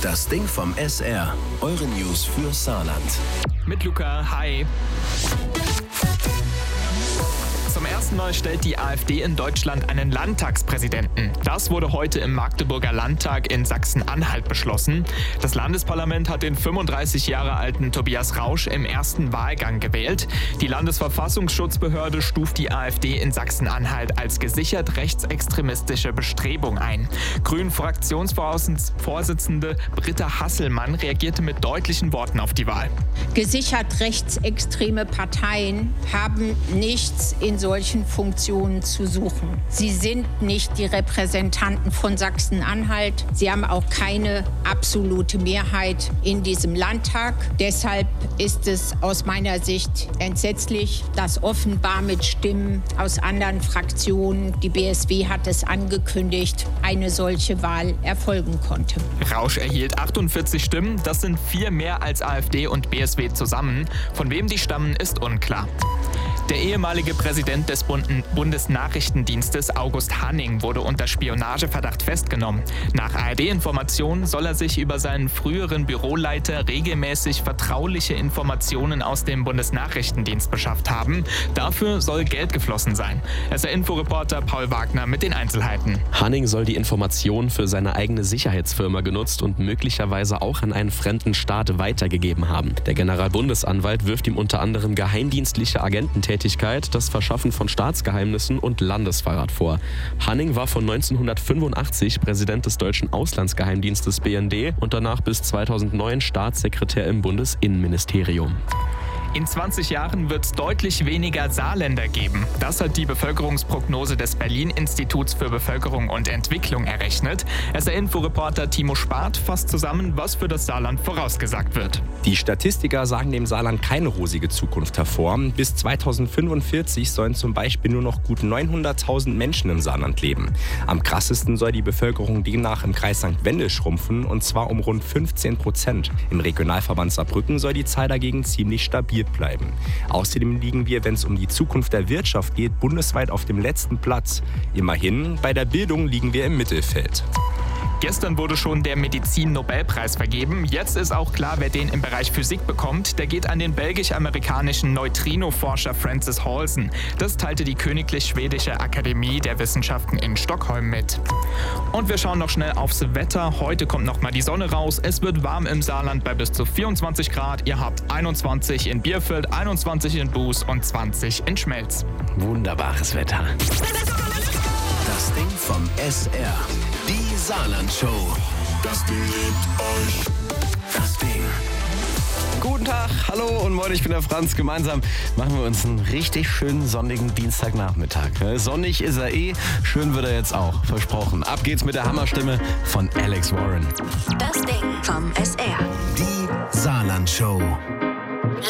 Das Ding vom SR. Eure News für Saarland. Mit Luca, hi. Zum ersten Mal stellt die AfD in Deutschland einen Landtagspräsidenten. Das wurde heute im Magdeburger Landtag in Sachsen-Anhalt beschlossen. Das Landesparlament hat den 35 Jahre alten Tobias Rausch im ersten Wahlgang gewählt. Die Landesverfassungsschutzbehörde stuft die AfD in Sachsen-Anhalt als gesichert rechtsextremistische Bestrebung ein. Grünen-Fraktionsvorsitzende Britta Hasselmann reagierte mit deutlichen Worten auf die Wahl. Gesichert rechtsextreme Parteien haben nichts in solchen Funktionen zu suchen. Sie sind nicht die Repräsentanten von Sachsen-Anhalt. Sie haben auch keine absolute Mehrheit in diesem Landtag. Deshalb ist es aus meiner Sicht entsetzlich, dass offenbar mit Stimmen aus anderen Fraktionen, die BSW hat es angekündigt, eine solche Wahl erfolgen konnte. Rausch erhielt 48 Stimmen. Das sind 4 mehr als AfD und BSW zusammen. Von wem die stammen, ist unklar. Der ehemalige Präsident des Bundesnachrichtendienstes August Hanning wurde unter Spionageverdacht festgenommen. Nach ARD-Informationen soll er sich über seinen früheren Büroleiter regelmäßig vertrauliche Informationen aus dem Bundesnachrichtendienst beschafft haben. Dafür soll Geld geflossen sein. SR-Info-Reporter Paul Wagner mit den Einzelheiten. Hanning soll die Informationen für seine eigene Sicherheitsfirma genutzt und möglicherweise auch an einen fremden Staat weitergegeben haben. Der Generalbundesanwalt wirft ihm unter anderem geheimdienstliche Agententätigkeit, das Verschaffen von Staatsgeheimnissen und Landesverrat vor. Hanning war von 1985 Präsident des deutschen Auslandsgeheimdienstes BND und danach bis 2009 Staatssekretär im Bundesinnenministerium. In 20 Jahren wird es deutlich weniger Saarländer geben. Das hat die Bevölkerungsprognose des Berlin-Instituts für Bevölkerung und Entwicklung errechnet. SR-Info-Reporter Timo Spart fasst zusammen, was für das Saarland vorausgesagt wird. Die Statistiker sagen dem Saarland keine rosige Zukunft hervor. Bis 2045 sollen zum Beispiel nur noch gut 900.000 Menschen im Saarland leben. Am krassesten soll die Bevölkerung demnach im Kreis St. Wendel schrumpfen, und zwar um rund 15%. Im Regionalverband Saarbrücken soll die Zahl dagegen ziemlich stabil bleiben. Außerdem liegen wir, wenn es um die Zukunft der Wirtschaft geht, bundesweit auf dem letzten Platz. Immerhin, bei der Bildung liegen wir im Mittelfeld. Gestern wurde schon der Medizin-Nobelpreis vergeben. Jetzt ist auch klar, wer den im Bereich Physik bekommt. Der geht an den belgisch-amerikanischen Neutrino-Forscher Francis Halsen. Das teilte die Königlich Schwedische Akademie der Wissenschaften in Stockholm mit. Und wir schauen noch schnell aufs Wetter. Heute kommt noch mal die Sonne raus. Es wird warm im Saarland bei bis zu 24 Grad. Ihr habt 21 in Bierfeld, 21 in Buß und 20 in Schmelz. Wunderbares Wetter. Das Ding vom SR. Die Saarland-Show. Das Ding liebt euch. Das Ding. Guten Tag, hallo und moin, ich bin der Franz. Gemeinsam machen wir uns einen richtig schönen sonnigen Dienstagnachmittag. Sonnig ist er eh, schön wird er jetzt auch, versprochen. Ab geht's mit der Hammerstimme von Alex Warren. Das Ding vom SR. Die Saarland-Show.